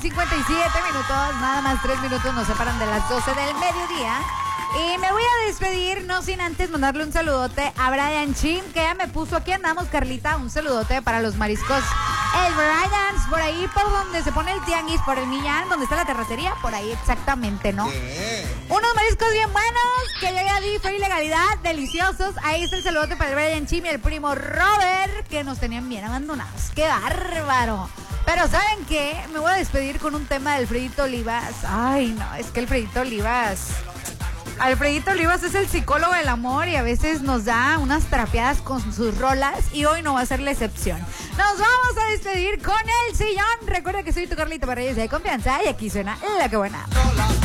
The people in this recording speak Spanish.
57 minutos, nada más 3 minutos nos separan de las 12 del mediodía. Y me voy a despedir, no sin antes mandarle un saludote a Brian Chim, que ya me puso, aquí andamos, Carlita, un saludote para los mariscos. El Brian's, por ahí por donde se pone el tianguis, por el Millán, donde está la terracería, por ahí exactamente, ¿no? Unos mariscos bien buenos, que yo ya di, fue ilegalidad, deliciosos. Ahí está el saludote para el Brian Chim y el primo Robert, que nos tenían bien abandonados. ¡Qué bárbaro! Pero ¿saben qué? Me voy a despedir con un tema de Alfredito Olivas. Ay, no, es que Alfredito Olivas es el psicólogo del amor y a veces nos da unas trapeadas con sus rolas y hoy no va a ser la excepción. Nos vamos a despedir con El Sillón. Recuerda que soy tu Carlita Parrilla de confianza y aquí suena La Que Buena.